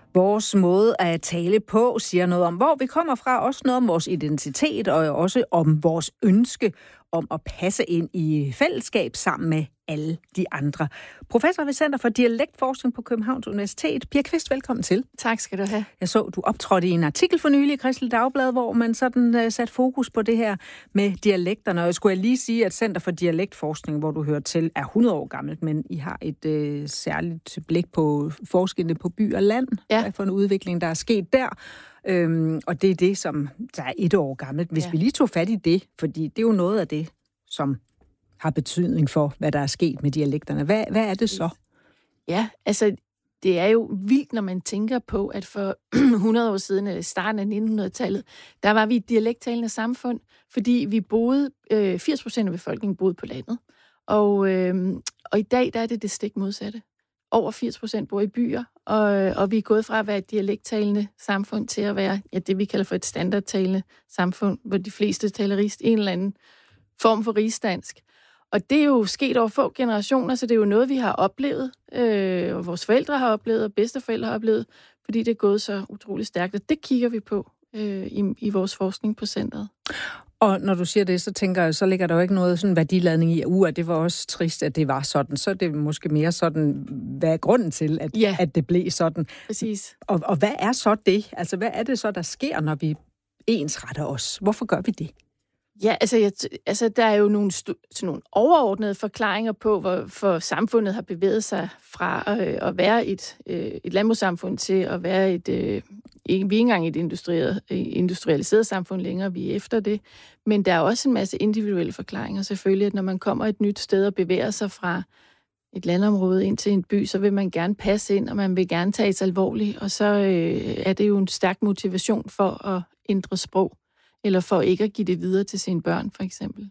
Vores måde at tale på siger noget om, hvor vi kommer fra, også noget om vores identitet, og også om vores ønske om at passe ind i fællesskab sammen med alle de andre. Professor ved Center for Dialektforskning på Københavns Universitet. Pia Kvist, velkommen til. Tak skal du have. Jeg så, du optrådte i en artikel for nylig i Kristeligt Dagblad, hvor man sådan satte fokus på det her med dialekterne. Og jeg skulle lige sige, at Center for Dialektforskning, hvor du hører til, er 100 år gammelt, men I har et særligt blik på forskellene på by og land. Ja. Hvad for en udvikling, der er sket der. Og det er det, som der er 1 år gammelt. Hvis vi lige tog fat i det, fordi det er jo noget af det, som har betydning for, hvad der er sket med dialekterne. Hvad er det så? Ja, altså, det er jo vildt, når man tænker på, at for 100 år siden, eller starten af 1900-tallet, der var vi et dialekttalende samfund, fordi vi boede, 80% af befolkningen boede på landet. Og i dag, der er det stik modsatte. Over 80% bor i byer, og vi er gået fra at være et dialekttalende samfund til at være det, vi kalder for et standardtalende samfund, hvor de fleste taler en eller anden form for rigsdansk. Og det er jo sket over få generationer, så det er jo noget, vi har oplevet, og vores forældre har oplevet, og bedsteforældre har oplevet, fordi det er gået så utroligt stærkt, og det kigger vi på i vores forskning på centret. Og når du siger det, så tænker jeg, så ligger der jo ikke noget sådan værdiladning i, at det var også trist, at det var sådan. Så er det måske mere sådan, hvad er grunden til, at det blev sådan? Præcis. Og hvad er så det? Altså, hvad er det så, der sker, når vi ensretter os? Hvorfor gør vi det? Ja, altså der er jo nogle overordnede forklaringer på, hvorfor samfundet har bevæget sig fra at være et landbrugssamfund til at være vi er ikke engang et industrialiseret samfund længere, vi er efter det. Men der er også en masse individuelle forklaringer selvfølgelig, at når man kommer et nyt sted og bevæger sig fra et landområde ind til en by, så vil man gerne passe ind, og man vil gerne tages alvorligt, og så er det jo en stærk motivation for at ændre sprog, eller for ikke at give det videre til sine børn, for eksempel.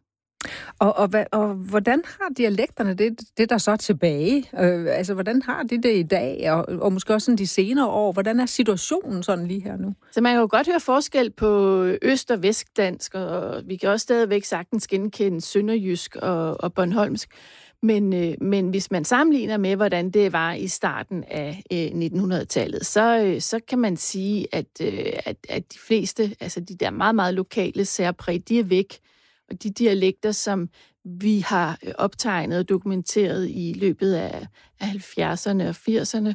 Og hvordan har dialekterne det der så er tilbage? Altså, hvordan har de det i dag, og måske også sådan de senere år? Hvordan er situationen sådan lige her nu? Så man kan jo godt høre forskel på øst- og vestdansk, og vi kan også stadigvæk sagtens genkende sønderjysk og bornholmsk. Men hvis man sammenligner med, hvordan det var i starten af 1900-tallet, så kan man sige, at de fleste, altså de der meget, meget lokale særpræg, de er væk. Og de dialekter, som vi har optegnet og dokumenteret i løbet af 70'erne og 80'erne,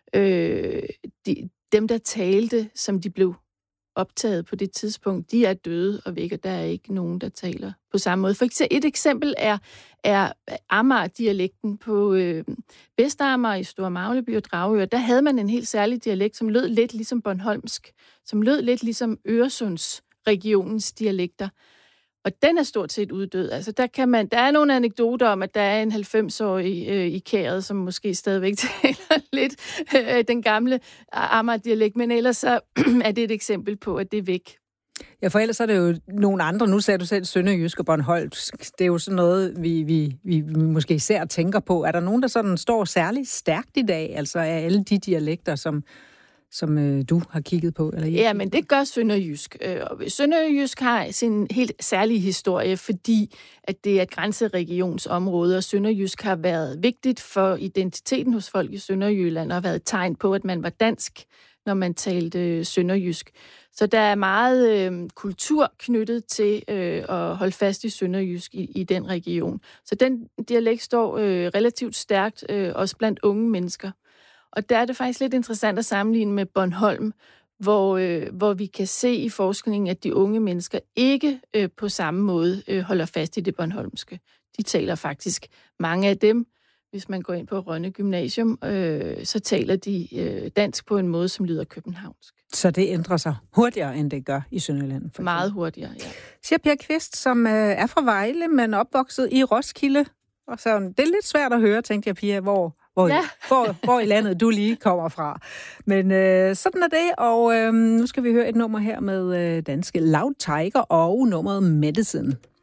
dem, der talte, som de blev optaget på det tidspunkt, de er døde og væk, og der er ikke nogen, der taler på samme måde. For eksempel, et eksempel er Amager-dialekten på Vestamager i Store Magleby og Dragør. Der havde man en helt særlig dialekt, som lød lidt ligesom bornholmsk, som lød lidt ligesom Øresundsregionens dialekter. Og den er stort set uddød. Altså, der er nogle anekdoter om, at der er en 90-årig i Kæret, som måske stadigvæk taler lidt den gamle Amager-dialekt, men ellers så er det et eksempel på, at det er væk. Ja, for ellers er det jo nogle andre. Nu sagde du selv sønderjysk og bornholmsk. Det er jo sådan noget, vi måske især tænker på. Er der nogen, der sådan står særligt stærkt i dag? Altså af alle de dialekter, som du har kigget på? Eller ja, men det gør sønderjysk. Sønderjysk har sin helt særlige historie, fordi at det er et grænseregionsområde, og sønderjysk har været vigtigt for identiteten hos folk i Sønderjylland, og har været et tegn på, at man var dansk, når man talte sønderjysk. Så der er meget kultur knyttet til at holde fast i sønderjysk i den region. Så den dialekt står relativt stærkt, også blandt unge mennesker. Og der er det faktisk lidt interessant at sammenligne med Bornholm, hvor vi kan se i forskningen, at de unge mennesker ikke på samme måde holder fast i det bornholmske. De taler faktisk, mange af dem, hvis man går ind på Rønne Gymnasium, så taler de dansk på en måde, som lyder københavnsk. Så det ændrer sig hurtigere, end det gør i Sønderjylland? Meget hurtigere, ja. Siger Pia Kvist, som er fra Vejle, men opvokset i Roskilde. Og så, det er lidt svært at høre, tænkte jeg, Pia, hvor i landet du lige kommer fra. Men sådan er det, og nu skal vi høre et nummer her med danske Loud Tiger og nummeret Medicine.